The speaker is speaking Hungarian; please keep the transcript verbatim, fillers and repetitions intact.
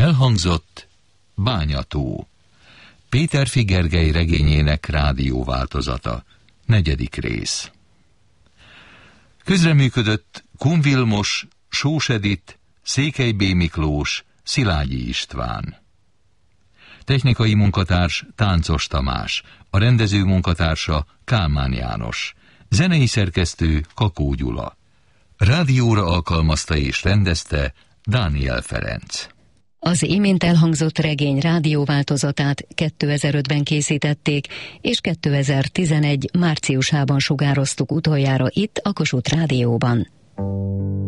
Elhangzott Bányató, Péterfi Gergely regényének rádióváltozata, negyedik rész. Közreműködött Kun Vilmos, Sós Edit, Székely B. Miklós, Szilágyi István. Technikai munkatárs Táncos Tamás, a rendező munkatársa Kálmán János, zenei szerkesztő Kakó Gyula. Rádióra alkalmazta és rendezte Dániel Ferenc. Az imént elhangzott regény rádióváltozatát kétezer-ötben készítették, és kétezer-tizenegy márciusában sugároztuk utoljára itt a Kossuth Rádióban.